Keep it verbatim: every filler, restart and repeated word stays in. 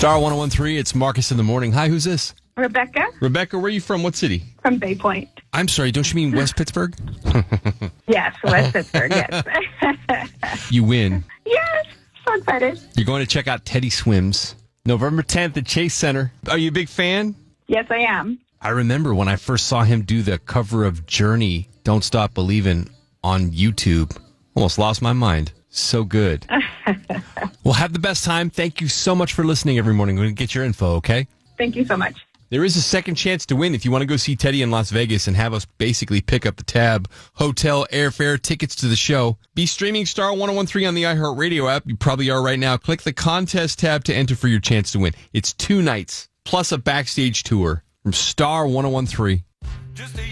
Star one oh one three, it's Marcus in the morning. Hi, who's this? Rebecca. Rebecca, where are you from? What city? From Bay Point. I'm sorry, don't you mean West Pittsburgh? Yes, West Pittsburgh, yes. You win. Yes, so excited. You're going to check out Teddy Swims November tenth at Chase Center. Are you a big fan? Yes, I am. I remember when I first saw him do the cover of Journey, Don't Stop Believin' on YouTube. Almost lost my mind. So good. Well, have the best time. Thank you so much for listening every morning. We're going to get your info, okay? Thank you so much. There is a second chance to win if you want to go see Teddy in Las Vegas and have us basically pick up the tab. Hotel, airfare, tickets to the show. Be streaming Star one oh one three on the iHeartRadio app. You probably are right now. Click the contest tab to enter for your chance to win. It's two nights plus a backstage tour from Star one oh one three.